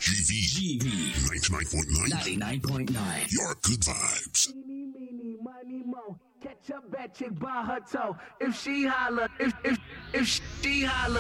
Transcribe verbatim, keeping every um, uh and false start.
G V ninety-nine point nine. ninety-nine point nine. Your good vibes. Eeny, meeny, miny, mo. Catch a bad chick by her toe. If she holler, if if if she holler.